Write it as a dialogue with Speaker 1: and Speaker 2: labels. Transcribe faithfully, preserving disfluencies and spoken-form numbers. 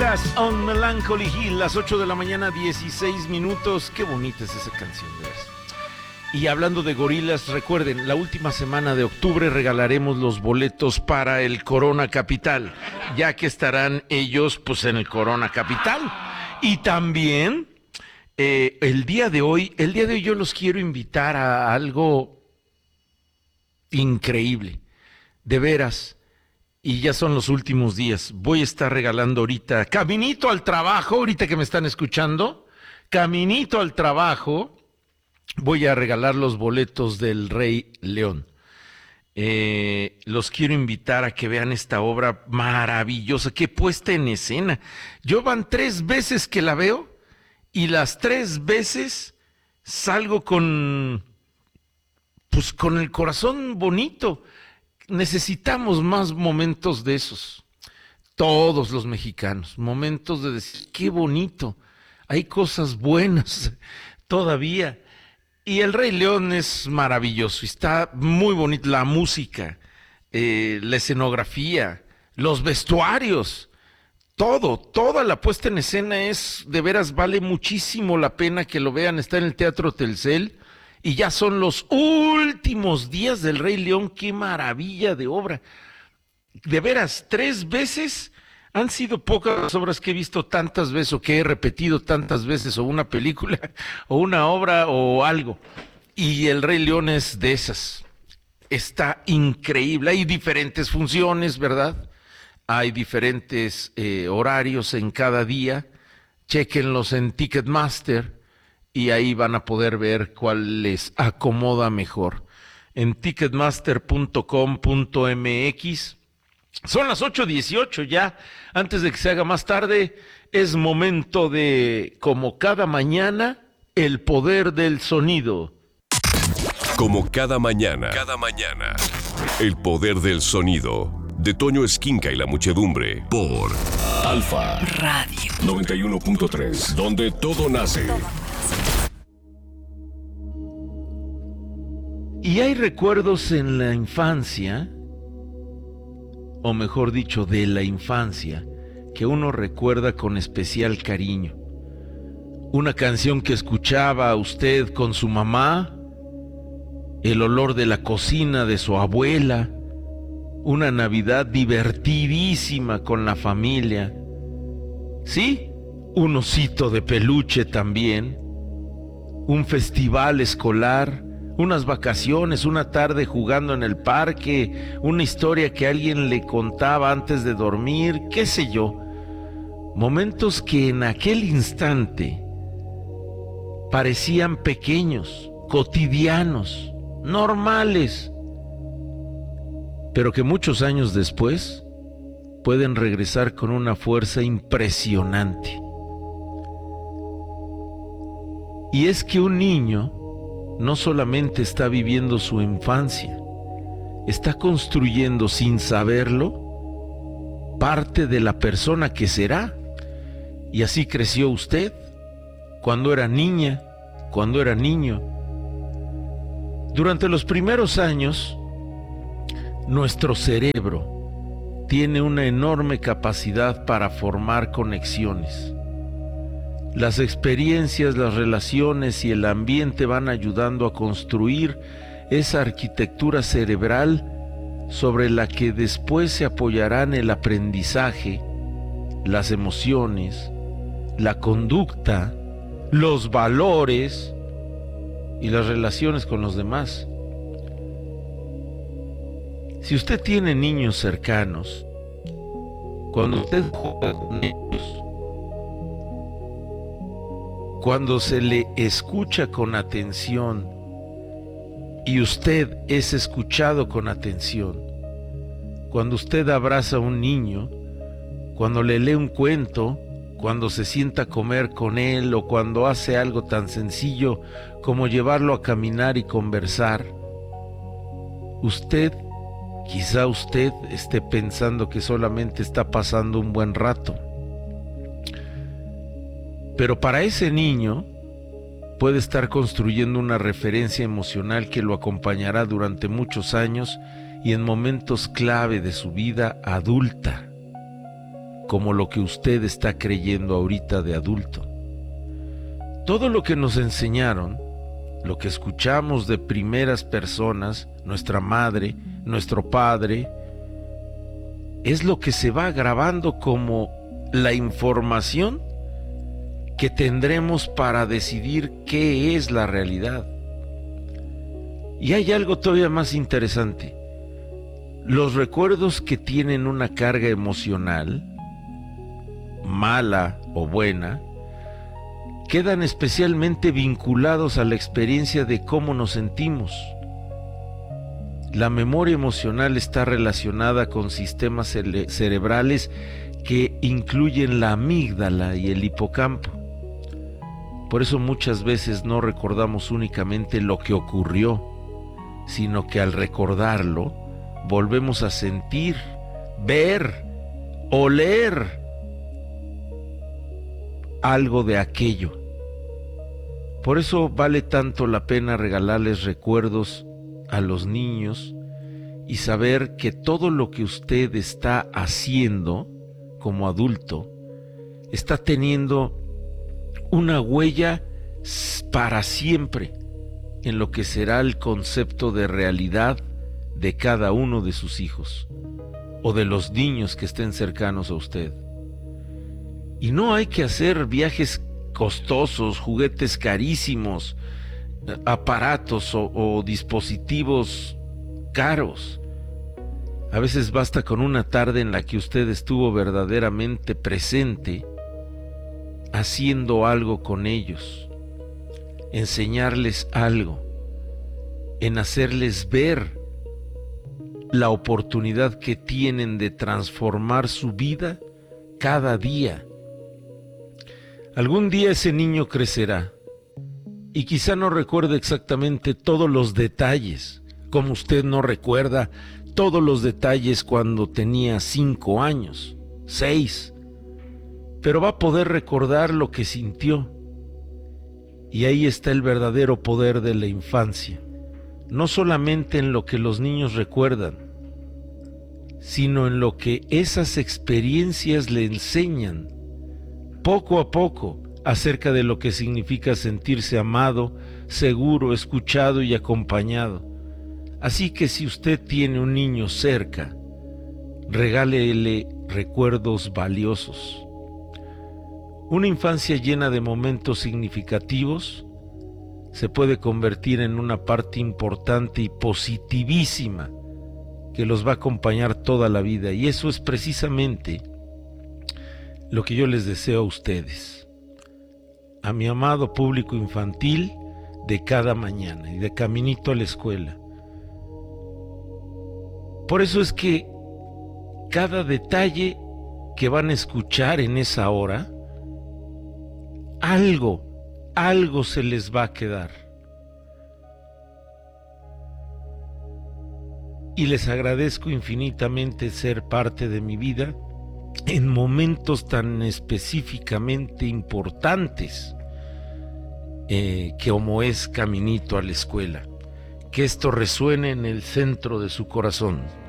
Speaker 1: Gorilas on Melancholy Hill, las ocho de la mañana, dieciséis minutos. Qué bonita es esa canción, de veras. Y hablando de gorilas, recuerden, la última semana de octubre regalaremos los boletos para el Corona Capital, ya que estarán ellos pues en el Corona Capital. Y también eh, el día de hoy, el día de hoy yo los quiero invitar a algo increíble, de veras. Y ya son los últimos días. Voy a estar regalando ahorita, caminito al trabajo, ahorita que me están escuchando, caminito al trabajo, voy a regalar los boletos del Rey León. Eh, los quiero invitar a que vean esta obra maravillosa, qué puesta en escena. Yo van tres veces que la veo y las tres veces salgo con, pues con el corazón bonito. Necesitamos más momentos de esos, todos los mexicanos, momentos de decir, qué bonito, hay cosas buenas todavía. Y el Rey León es maravilloso, está muy bonito, la música, eh, la escenografía, los vestuarios, todo, toda la puesta en escena es, de veras, vale muchísimo la pena que lo vean, está en el Teatro Telcel. Y ya son los últimos días del Rey León, qué maravilla de obra. De veras, tres veces han sido pocas las obras que he visto tantas veces o que he repetido tantas veces, o una película, o una obra, o algo. Y el Rey León es de esas. Está increíble. Hay diferentes funciones, ¿verdad? Hay diferentes eh, horarios en cada día. Chéquenlos en Ticketmaster. Y ahí van a poder ver cuál les acomoda mejor. En ticketmaster punto com punto m x. Son las ocho dieciocho ya. Antes de que se haga más tarde, es momento de, como cada mañana, el poder del sonido.
Speaker 2: Como cada mañana, cada mañana, el poder del sonido. De Toño Esquinca y la muchedumbre. Por Alfa Radio noventa y uno punto tres, donde todo nace.
Speaker 1: Y hay recuerdos en la infancia, o mejor dicho, de la infancia, que uno recuerda con especial cariño. Una canción que escuchaba usted con su mamá, el olor de la cocina de su abuela, una Navidad divertidísima con la familia. Sí, un osito de peluche también, un festival escolar, unas vacaciones, una tarde jugando en el parque, una historia que alguien le contaba antes de dormir, qué sé yo. Momentos que en aquel instante parecían pequeños, cotidianos, normales, pero que muchos años después pueden regresar con una fuerza impresionante. Y es que un niño no solamente está viviendo su infancia, está construyendo sin saberlo parte de la persona que será. Y así creció usted cuando era niña, cuando era niño. Durante los primeros años, nuestro cerebro tiene una enorme capacidad para formar conexiones. Las experiencias, las relaciones y el ambiente van ayudando a construir esa arquitectura cerebral sobre la que después se apoyarán el aprendizaje, las emociones, la conducta, los valores y las relaciones con los demás. Si usted tiene niños cercanos, cuando usted juega con ellos, cuando se le escucha con atención y usted es escuchado con atención, cuando usted abraza a un niño, cuando le lee un cuento, cuando se sienta a comer con él o cuando hace algo tan sencillo como llevarlo a caminar y conversar, usted, quizá usted esté pensando que solamente está pasando un buen rato. Pero para ese niño puede estar construyendo una referencia emocional que lo acompañará durante muchos años y en momentos clave de su vida adulta. como lo que usted está creyendo ahorita de adulto. Todo lo que nos enseñaron, lo que escuchamos de primeras personas, nuestra madre, nuestro padre, es lo que se va grabando como la información que tendremos para decidir qué es la realidad. Y hay algo todavía más interesante. Los recuerdos que tienen una carga emocional, mala o buena, quedan especialmente vinculados a la experiencia de cómo nos sentimos. La memoria emocional está relacionada con sistemas cere- cerebrales que incluyen la amígdala y el hipocampo. Por eso muchas veces no recordamos únicamente lo que ocurrió, sino que al recordarlo, volvemos a sentir, ver, oler algo de aquello. Por eso vale tanto la pena regalarles recuerdos a los niños y saber que todo lo que usted está haciendo como adulto está teniendo una huella para siempre en lo que será el concepto de realidad de cada uno de sus hijos o de los niños que estén cercanos a usted. Y no hay que hacer viajes costosos, juguetes carísimos, aparatos o, o dispositivos caros. A veces basta con una tarde en la que usted estuvo verdaderamente presente, haciendo algo con ellos, enseñarles algo, en hacerles ver la oportunidad que tienen de transformar su vida cada día. Algún día ese niño crecerá y quizá no recuerde exactamente todos los detalles, como usted no recuerda todos los detalles cuando tenía cinco años, seis, pero va a poder recordar lo que sintió. Y ahí está el verdadero poder de la infancia, no solamente en lo que los niños recuerdan, sino en lo que esas experiencias le enseñan poco a poco acerca de lo que significa sentirse amado, seguro, escuchado y acompañado. Así que si usted tiene un niño cerca, regálele recuerdos valiosos. Una infancia llena de momentos significativos se puede convertir en una parte importante y positivísima que los va a acompañar toda la vida, y eso es precisamente lo que yo les deseo a ustedes, a mi amado público infantil de cada mañana y de caminito a la escuela. Por eso es que cada detalle que van a escuchar en esa hora, algo, algo se les va a quedar. Y les agradezco infinitamente ser parte de mi vida en momentos tan específicamente importantes eh, que como es caminito a la escuela. Que esto resuene en el centro de su corazón.